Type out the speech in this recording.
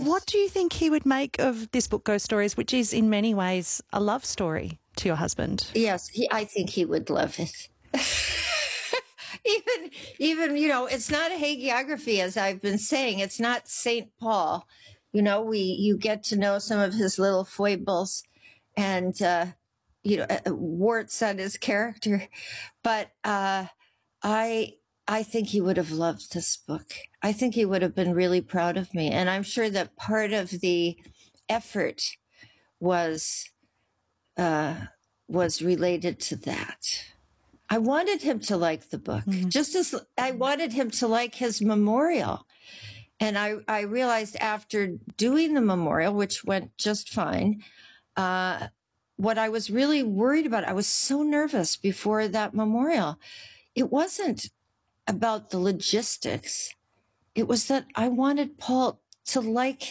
What do you think he would make of this book, Ghost Stories, which is in many ways a love story to your husband? Yes, I think he would love it. even it's not a hagiography, as I've been saying. It's not St. Paul. You get to know some of his little foibles and warts on his character. But I think he would have loved this book. I think he would have been really proud of me. And I'm sure that part of the effort was related to that. I wanted him to like the book, just as I wanted him to like his memorial. And I realized after doing the memorial, which went just fine, what I was really worried about, I was so nervous before that memorial. It wasn't about the logistics. It was that I wanted Paul to like